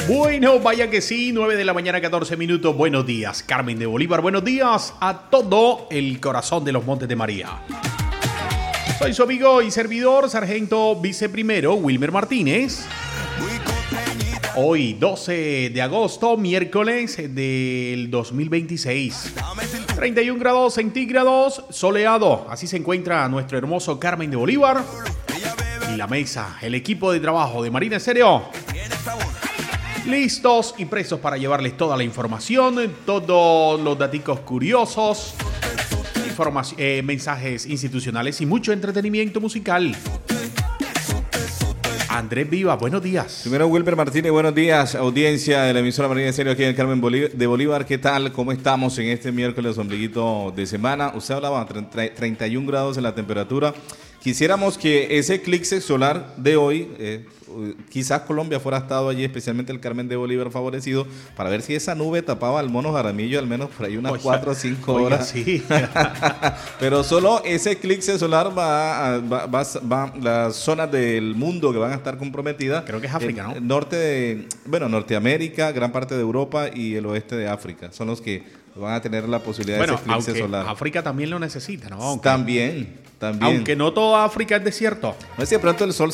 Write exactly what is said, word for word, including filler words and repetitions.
Bueno, vaya que sí, nueve de la mañana, catorce minutos. Buenos días, Carmen de Bolívar. Buenos días a todo el corazón de los Montes de María. Soy su amigo y servidor, sargento viceprimero Wilmer Martínez. Hoy, doce de agosto, miércoles del dos mil veintiséis. treinta y un grados centígrados, soleado. Así se encuentra nuestro hermoso Carmen de Bolívar. Y la mesa, el equipo de trabajo de Marina Estéreo. Listos y prestos para llevarles toda la información, todos los daticos curiosos, información, eh, mensajes institucionales y mucho entretenimiento musical. Andrés Viva, buenos días. Primero, Wilmer Martínez, buenos días. Audiencia de la emisora Marina Estéreo aquí en el Carmen de Bolívar. ¿Qué tal? ¿Cómo estamos en este miércoles ombliguito de semana? Usted hablaba de treinta y un grados en la temperatura. Quisiéramos que ese eclipse solar de hoy, eh, quizás Colombia fuera estado allí, especialmente el Carmen de Bolívar favorecido, para ver si esa nube tapaba al mono Jaramillo al menos por ahí unas cuatro o cinco horas. Sí. Pero solo ese eclipse solar va a va, va, va, las zonas del mundo que van a estar comprometidas. Creo que es África, ¿no? Norte de, bueno, Norteamérica, gran parte de Europa y el oeste de África. Son los que van a tener la posibilidad bueno, de ese eclipse aunque solar. África también lo necesita, ¿no? Aunque, también, también. Aunque no toda África es desierto. No es que de pronto el sol